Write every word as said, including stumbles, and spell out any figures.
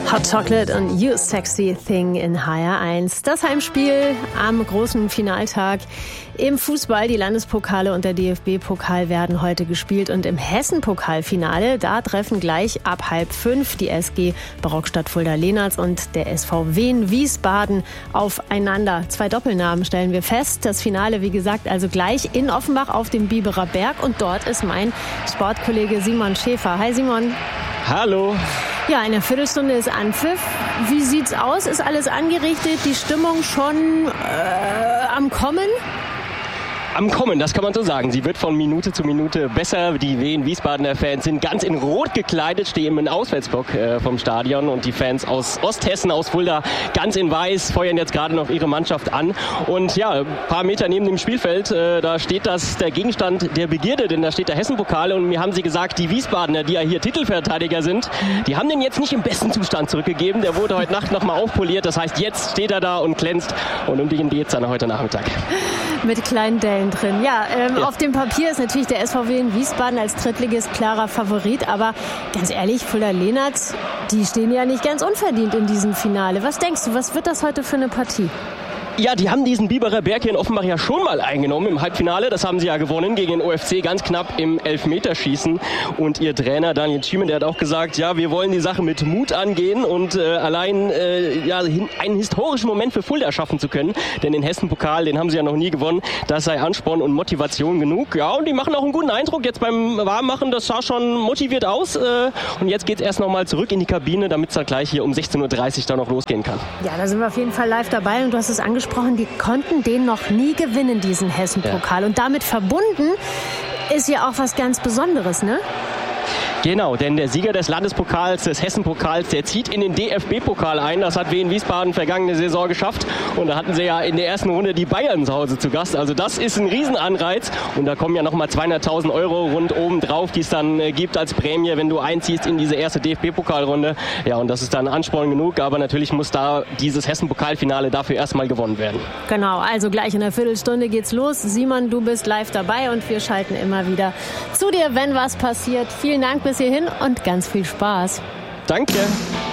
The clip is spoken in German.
Hot Chocolate und You Sexy Thing in H R eins. Das Heimspiel am großen Finaltag im Fußball. Die Landespokale und der D F B-Pokal werden heute gespielt. Und im Hessen-Pokalfinale, da treffen gleich ab halb fünf die S G Barockstadt Fulda-Lehnertz und der S V Wien Wiesbaden aufeinander. Zwei Doppelnamen stellen wir fest. Das Finale, wie gesagt, also gleich in Offenbach auf dem Biberer Berg. Und dort ist mein Sportkollege Simon Schäfer. Hi Simon. Hallo. Ja, in einer Viertelstunde ist Anpfiff. Wie sieht's aus? Ist alles angerichtet? Die Stimmung schon äh, am Kommen? Am Kommen, das kann man so sagen. Sie wird von Minute zu Minute besser. Die Wien-Wiesbadener Fans sind ganz in Rot gekleidet, stehen im Auswärtsblock äh, vom Stadion. Und die Fans aus Osthessen, aus Fulda, ganz in Weiß, feuern jetzt gerade noch ihre Mannschaft an. Und ja, ein paar Meter neben dem Spielfeld, äh, da steht das der Gegenstand der Begierde, denn da steht der Hessen-Pokal. Und mir haben sie gesagt, die Wiesbadener, die ja hier Titelverteidiger sind, die haben den jetzt nicht im besten Zustand zurückgegeben. Der wurde heute Nacht nochmal aufpoliert. Das heißt, jetzt steht er da und glänzt. Und um den geht's dann heute Nachmittag. Mit kleinen Dellen drin. Ja, ähm, ja, auf dem Papier ist natürlich der S V W in Wiesbaden als Drittligist klarer Favorit. Aber ganz ehrlich, Fulda-Lehnertz, die stehen ja nicht ganz unverdient in diesem Finale. Was denkst du, was wird das heute für eine Partie? Ja, die haben diesen Biberer Berg hier in Offenbach ja schon mal eingenommen im Halbfinale. Das haben sie ja gewonnen gegen den O F C, ganz knapp im Elfmeterschießen. Und ihr Trainer Daniel Schiemann, der hat auch gesagt, ja, wir wollen die Sache mit Mut angehen und äh, allein äh, ja, hin, einen historischen Moment für Fulda schaffen zu können. Denn den Hessen-Pokal, den haben sie ja noch nie gewonnen. Das sei Ansporn und Motivation genug. Ja, und die machen auch einen guten Eindruck jetzt beim Warmmachen. Das sah schon motiviert aus. Äh, und jetzt geht's erst noch mal zurück in die Kabine, damit es dann gleich hier um sechzehn Uhr dreißig da noch losgehen kann. Ja, da sind wir auf jeden Fall live dabei. Und du hast es angesprochen. Die konnten den noch nie gewinnen, diesen Hessen-Pokal. Ja. Und damit verbunden ist ja auch was ganz Besonderes, ne? Genau, denn der Sieger des Landespokals, des Hessen-Pokals, der zieht in den D F B-Pokal ein. Das hat Wien Wiesbaden vergangene Saison geschafft. Und da hatten sie ja in der ersten Runde die Bayern zu Hause zu Gast. Also das ist ein Riesenanreiz. Und da kommen ja nochmal zweihunderttausend Euro rund oben drauf, die es dann äh, gibt als Prämie, wenn du einziehst in diese erste D F B-Pokalrunde. Ja, und das ist dann Ansporn genug. Aber natürlich muss da dieses Hessen-Pokalfinale dafür erstmal gewonnen werden. Genau, also gleich in einer Viertelstunde geht's los. Simon, du bist live dabei und wir schalten immer wieder zu dir, wenn was passiert. Vielen Dank bis hierhin und ganz viel Spaß. Danke.